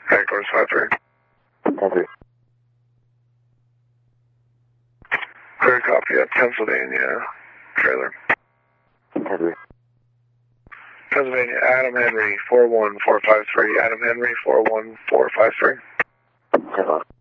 Headquarters 5-3. Copy. Clear copy at Pennsylvania trailer. Copy. Pennsylvania, Adam Henry, 41453. Adam Henry, 41453. Copy.